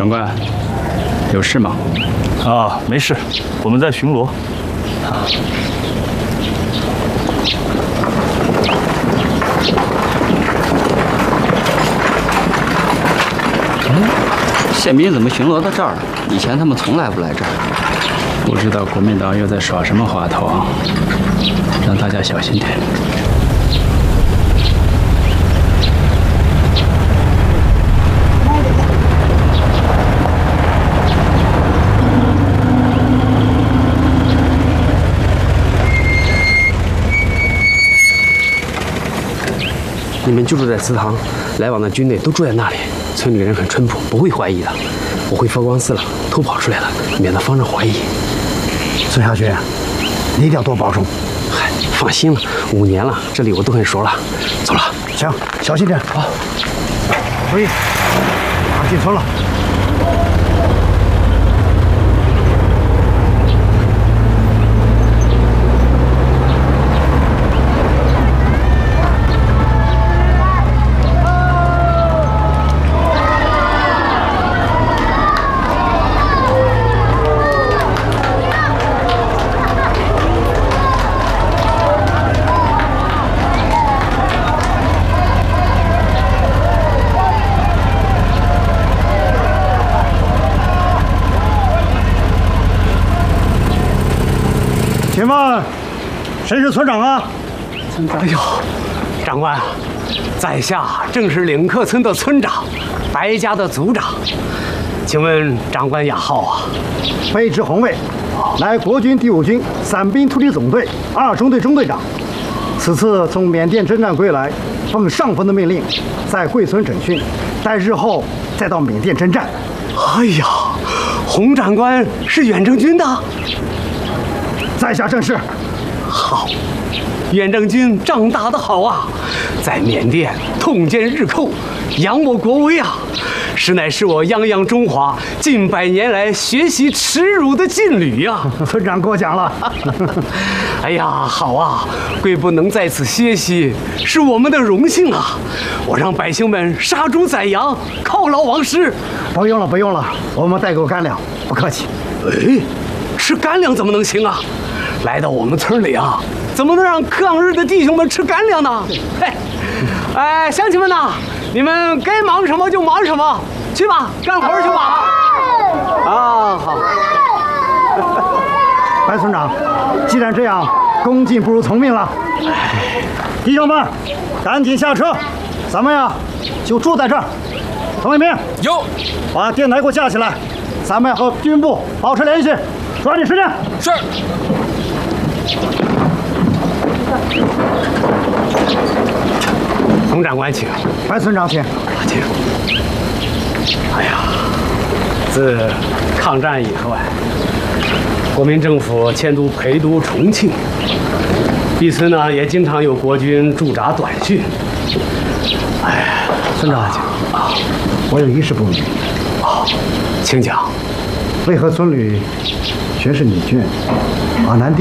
长官，有事吗？ 啊，没事，我们在巡逻。 宪兵怎么巡逻到这儿了？以前他们从来不来这儿。 不知道国民党又在耍什么花头啊！让大家小心点。 你们就住在祠堂，来往的军队都住在那里，村里人很淳朴，不会怀疑的。我回佛光寺了，偷跑出来了，免得方人怀疑。 孙小军，你一定要多保重。 嗨，放心了，5年了，这里我都很熟了。走了， 行，小心点啊！注意，马上进村了。请问，谁是村长啊？ 哎呦，长官，在下正是领克村的村长，白家的族长。请问长官雅号啊？ 卑职红卫，乃国军第5军伞兵突击总队2中队中队长。此次从缅甸征战归来，奉上峰的命令，在贵村整训，待日后再到缅甸征战。 哎呀，洪长官是远征军的。 在下正是。 好，远征军仗打得好啊，在缅甸痛歼日寇，扬我国威啊，实乃是我泱泱中华近100年来学习耻辱的劲旅呀！ 村长过奖了。 哎呀，好啊，贵部能在此歇息，是我们的荣幸啊！我让百姓们杀猪宰羊，犒劳王师。 不用了，不用了，我们带够干粮，不客气。 哎，吃干粮怎么能行啊？来到我们村里啊，怎么能让抗日的弟兄们吃干粮呢？嘿，哎，乡亲们呐，你们该忙什么就忙什么，去吧，干活去吧。啊，好。 白村长，既然这样，恭敬不如从命了。弟兄们，赶紧下车，咱们呀就住在这儿。童一鸣， 有， 把电台给我架起来，咱们和军部保持联系，抓紧时间。 是。 洪长官请， 白村长请。 请。哎呀，自抗战以后啊，国民政府迁都陪都重庆，敝村呢也经常有国军驻扎短训。哎， 村长啊，我有一事不明。 请讲。 为何村里全是你军，而南地